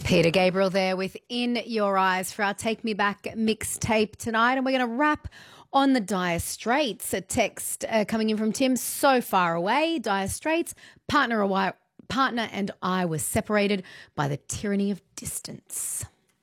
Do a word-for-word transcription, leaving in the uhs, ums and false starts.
Peter Gabriel there with In Your Eyes for our Take Me Back mixtape tonight. And we're going to wrap on the Dire Straits. A text uh, coming in from Tim, so far away. Dire Straits, partner, a while, partner and I were separated by the tyranny of distance.